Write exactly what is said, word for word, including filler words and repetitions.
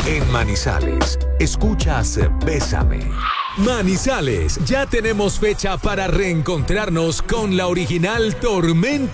En Manizales, escuchas Bésame. Manizales, ya tenemos fecha para reencontrarnos con la original Tormenta